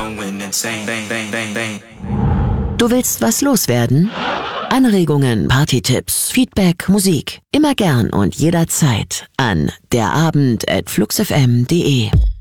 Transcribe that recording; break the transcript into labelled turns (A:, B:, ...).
A: going insane. Bang, bang, bang, bang.
B: Du willst was loswerden? Anregungen, Partytipps, Feedback, Musik. Immer gern und jederzeit an derabend@fluxfm.de.